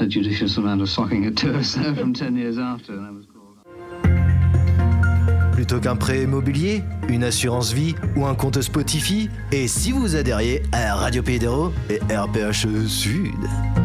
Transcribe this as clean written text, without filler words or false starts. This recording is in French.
a judicious amount of socking it to us from 10 years after. And that was cool. Plutôt qu'un prêt immobilier, une assurance vie ou un compte Spotify, et si vous adhériez à Radio Pays d'Hérault et RPH Sud.